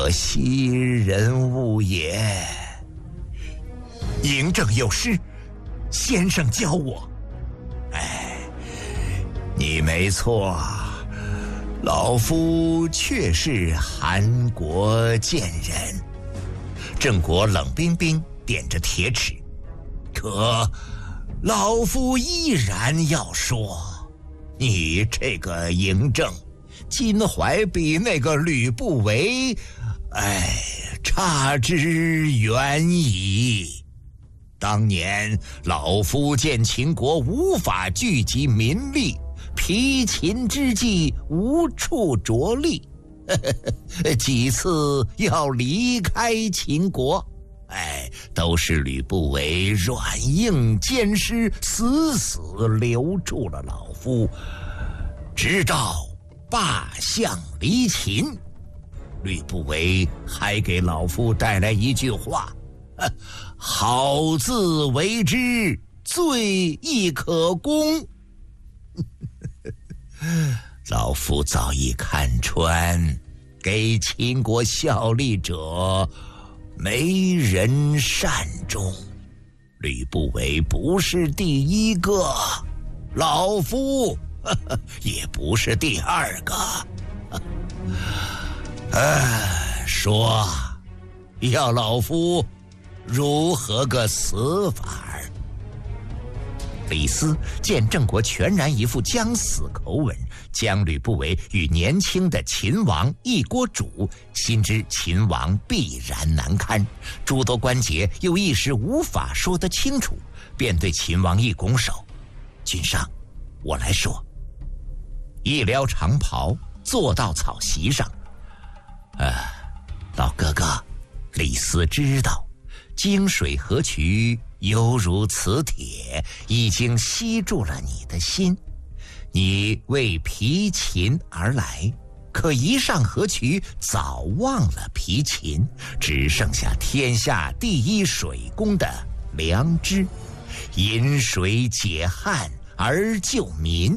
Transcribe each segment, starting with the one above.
惜人物也。嬴政有诗，先生教我。你没错，老夫确是韩国贱人。郑国冷冰冰点着铁齿，可老夫依然要说，你这个嬴政，襟怀比那个吕不韦，差之远矣。当年老夫见秦国无法聚集民力，疲秦之际无处着力，几次要离开秦国，都是吕不韦软硬兼施，死死留住了老夫，直到罢相离秦。吕不韦还给老夫带来一句话，好自为之，罪亦可攻。老夫早已看穿，给秦国效力者没人善终。吕不韦不是第一个，老夫也不是第二个。说要老夫如何个死法？李斯见郑国全然一副将死口吻，将吕不韦与年轻的秦王一锅煮，心知秦王必然难堪，诸多关节又一时无法说得清楚，便对秦王一拱手：“君上，我来说。”一撩长袍，坐到草席上。老哥哥，李斯知道，泾水河渠犹如磁铁，已经吸住了你的心。你为疲秦而来，可一上河渠，早忘了疲秦，只剩下天下第一水工的良知，饮水解汗而救民。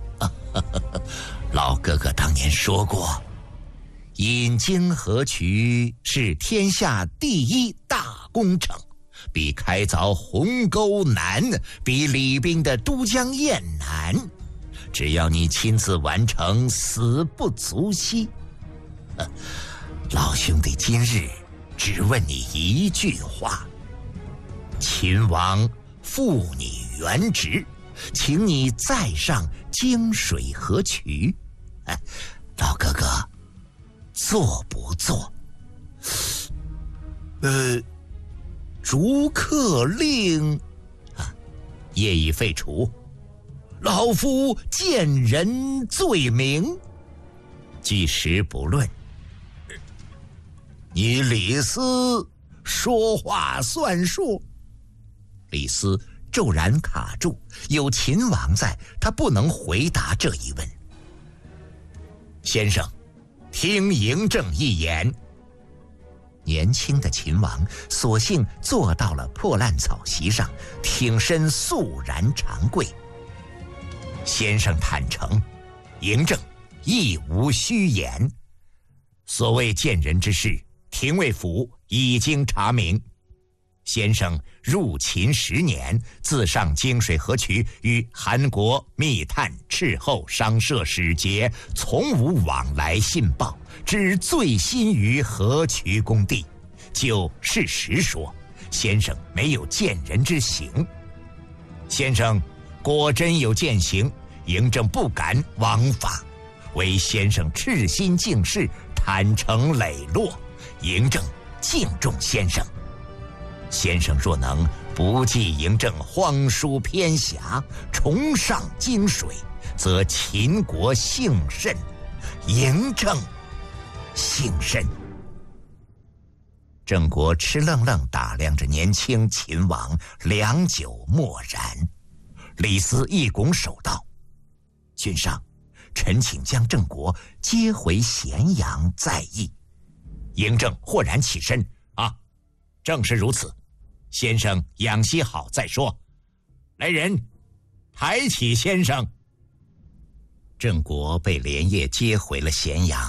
老哥哥当年说过，引泾河渠是天下第一大工程，比开凿鸿沟难，比李冰的都江堰难。只要你亲自完成，死不足惜。老兄弟今日只问你一句话，秦王复你原职，请你再上泾水河渠。老哥哥做不做？逐客令业已废除，老夫见人罪名，据实不论。你李斯说话算数。李斯骤然卡住，有秦王在，他不能回答这一问。先生，听嬴政一言。年轻的秦王索性坐到了破烂草席上，挺身肃然长跪。先生坦诚，嬴政亦无虚言。所谓见人之事，廷尉府已经查明。先生入秦10年，自上泾水河渠，与韩国密探斥候商社使节，从无往来信报，只醉心于河渠工地。就事实说，先生没有见人之行。先生果真有践行，嬴政不敢枉法，唯先生赤心敬事，坦诚磊落，嬴政敬重先生。先生若能不计嬴政荒疏偏狭，重上泾水，则秦国幸甚，嬴政幸甚。郑国痴愣愣打量着年轻秦王，良久默然。李斯一拱手道：“君上，臣请将郑国接回咸阳再议。”嬴政豁然起身：“正是如此，先生养息好再说。来人，抬起先生。”郑国被连夜接回了咸阳，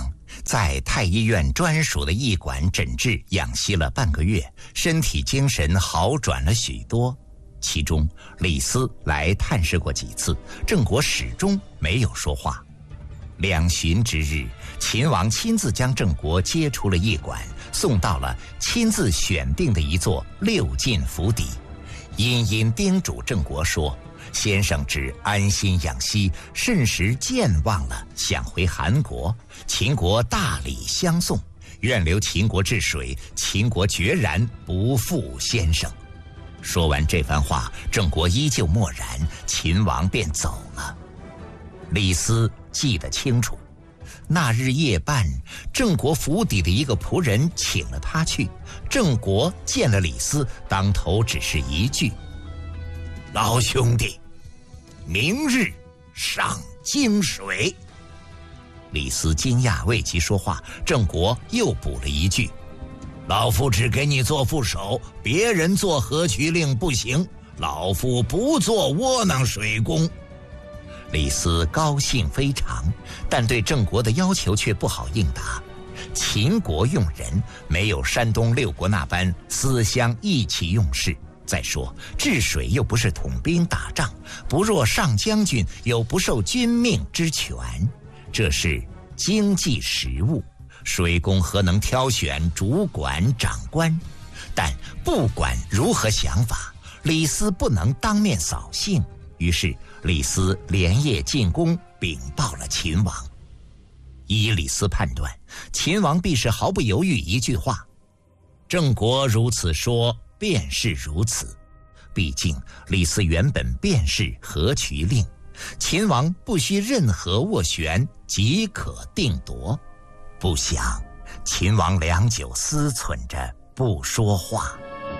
在太医院专属的驿馆诊治养息了半个月，身体精神好转了许多。其中李斯来探视过几次，郑国始终没有说话。2旬之日，秦王亲自将郑国接出了驿馆，送到了亲自选定的一座6进府邸，殷殷叮嘱郑国说：先生只安心养息，甚时健忘了想回韩国，秦国大礼相送，愿留秦国治水，秦国决然不负先生。说完这番话，郑国依旧默然，秦王便走了。李斯记得清楚，那日夜半，郑国府邸的一个仆人请了他去。郑国见了李斯，当头只是一句：老兄弟，明日上京水。李斯惊讶未及说话，郑国又补了一句：老夫只给你做副手，别人做河渠令不行，老夫不做窝囊水工。李斯高兴非常，但对郑国的要求却不好应答。秦国用人没有山东6国那般私相意气用事，再说治水又不是统兵打仗，不若上将军有不受君命之权，这是经济实务，水工何能挑选主管长官？但不管如何想法，李斯不能当面扫兴，于是李斯连夜进宫禀报了秦王。依李斯判断，秦王必是毫不犹豫一句话：郑国如此说，便是如此。毕竟李斯原本便是河渠令，秦王不需任何斡旋即可定夺。不想秦王良久思忖着不说话。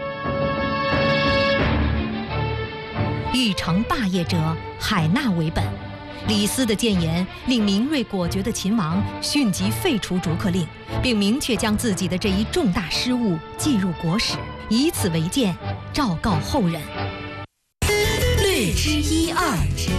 欲成霸业者，海纳为本。李斯的谏言令明锐果决的秦王迅即废除逐客令，并明确将自己的这一重大失误记入国史，以此为鉴，昭告后人。 略知一二。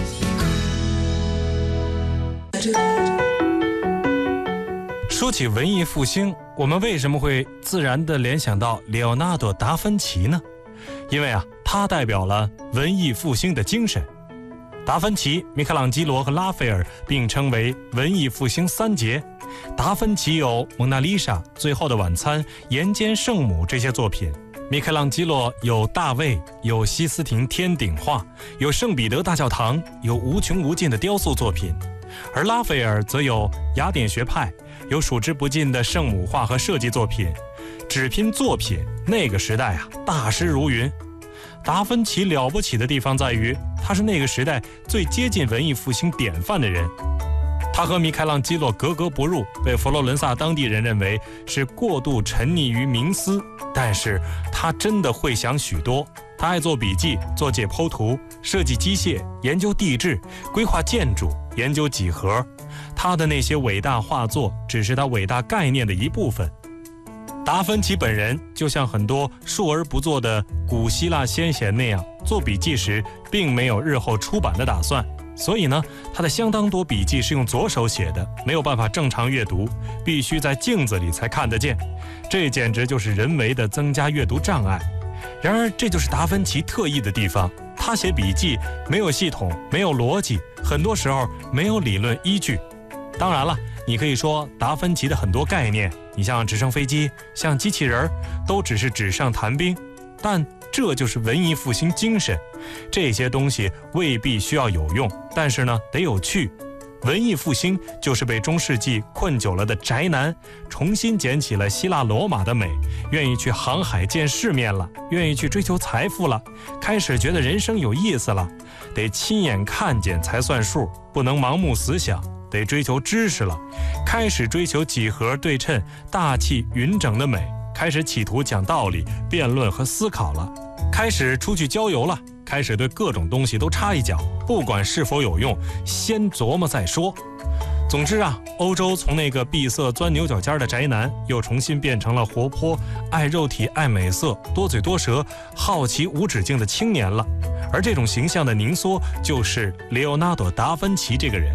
说起文艺复兴，我们为什么会自然地联想到里奥纳多·达芬奇呢？因为他代表了文艺复兴的精神。达芬奇、米开朗基罗和拉斐尔并称为文艺复兴3杰。达芬奇有《蒙娜丽莎》、《最后的晚餐》、《岩间圣母》这些作品，米开朗基罗有《大卫》，有《西斯廷天顶画》，有《圣彼得大教堂》，有无穷无尽的雕塑作品。而拉斐尔则有雅典学派，有数之不尽的圣母画和设计作品。只拼作品，那个时代大师如云。达芬奇了不起的地方在于，他是那个时代最接近文艺复兴典范的人。他和米开朗基罗格格不入，被佛罗伦萨当地人认为是过度沉溺于冥思，但是他真的会想许多。他爱做笔记，做解剖图，设计机械，研究地质，规划建筑，研究几何。他的那些伟大画作只是他伟大概念的一部分。达芬奇本人就像很多述而不作的古希腊先贤那样，做笔记时并没有日后出版的打算，所以呢，他的相当多笔记是用左手写的，没有办法正常阅读，必须在镜子里才看得见。这简直就是人为的增加阅读障碍。然而这就是达芬奇特异的地方，他写笔记没有系统，没有逻辑，很多时候没有理论依据。当然了，你可以说达芬奇的很多概念，你像直升飞机，像机器人，都只是纸上谈兵，但这就是文艺复兴精神。这些东西未必需要有用，但是呢，得有趣。文艺复兴就是被中世纪困久了的宅男重新捡起了希腊罗马的美，愿意去航海见世面了，愿意去追求财富了，开始觉得人生有意思了，得亲眼看见才算数，不能盲目思想，得追求知识了，开始追求几何对称、大气匀整的美，开始企图讲道理、辩论和思考了，开始出去郊游了，开始对各种东西都插一脚，不管是否有用，先琢磨再说。总之欧洲从那个闭塞钻牛角尖的宅男，又重新变成了活泼、爱肉体、爱美色、多嘴多舌、好奇无止境的青年了。而这种形象的凝缩，就是列奥纳多·达芬奇这个人。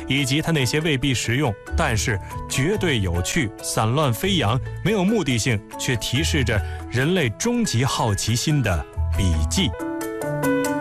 以及他那些未必实用，但是绝对有趣、散乱飞扬、没有目的性，却提示着人类终极好奇心的笔记。